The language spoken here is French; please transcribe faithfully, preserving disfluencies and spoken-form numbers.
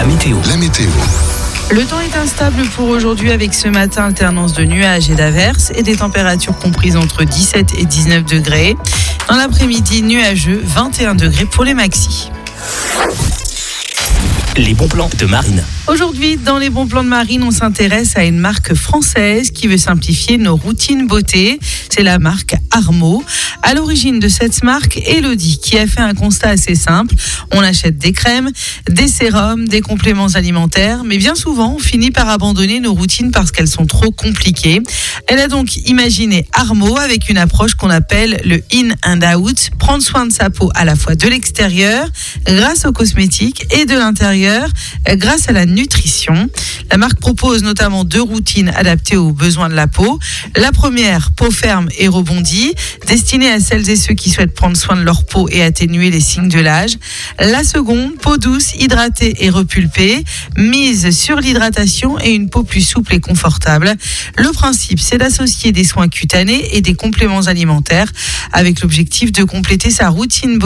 La météo. La météo. Le temps est instable pour aujourd'hui avec ce matin alternance de nuages et d'averses et des températures comprises entre dix-sept et dix-neuf degrés. Dans l'après-midi, nuageux, vingt et un degrés pour les maxis. Les bons plans de Marine. Aujourd'hui, dans les bons plans de Marine, on s'intéresse à une marque française qui veut simplifier nos routines beauté. C'est la marque Armo. À l'origine de cette marque, Elodie, qui a fait un constat assez simple. On achète des crèmes, des sérums, des compléments alimentaires, mais bien souvent, on finit par abandonner nos routines parce qu'elles sont trop compliquées. Elle a donc imaginé Armo avec une approche qu'on appelle le in and out, prendre soin de sa peau à la fois de l'extérieur, grâce aux cosmétiques, et de l'intérieur, grâce à la nutrition. La marque propose notamment deux routines adaptées aux besoins de la peau. La première, peau ferme et rebondie, destinée à celles et ceux qui souhaitent prendre soin de leur peau et atténuer les signes de l'âge. La seconde, peau douce, hydratée et repulpée, mise sur l'hydratation et une peau plus souple et confortable. Le principe, c'est d'associer des soins cutanés et des compléments alimentaires avec l'objectif de compléter sa routine